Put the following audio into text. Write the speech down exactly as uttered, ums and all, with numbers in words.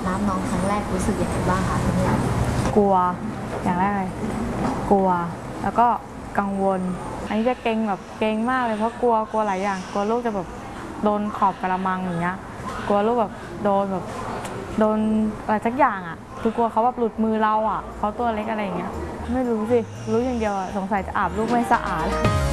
น้ำน้องครั้งแรกรู้สึกยังไงบ้างคะพี่นุ่นกลัวอย่างแรกเลยกลัวแล้วก็กังวลอันนี้จะเกรงแบบเกรงมากเลยเพราะกลัวกลัวหลายอย่างกลัวลูกจะแบบโดนขอบกระมังอย่างเงี้ยกลัวลูกแบบโดนแบบโดนอะไรสักอย่างอ่ะคือกลัวเขาแบบหลุดมือเราอ่ะเขาตัวเล็กอะไรอย่างเงี้ยไม่รู้สิรู้อย่างเดียวสงสัยจะอาบลูกไม่สะอาด